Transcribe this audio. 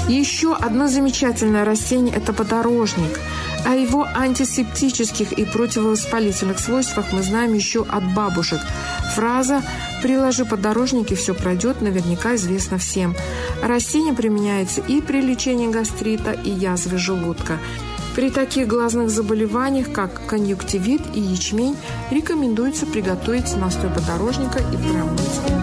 Еще одно замечательное растение – это подорожник. О его антисептических и противовоспалительных свойствах мы знаем еще от бабушек. Фраза «приложи подорожник, и все пройдет» наверняка известна всем. Растение применяется и при лечении гастрита, и язвы желудка. При таких глазных заболеваниях, как конъюнктивит и ячмень, рекомендуется приготовить настой подорожника и промыть.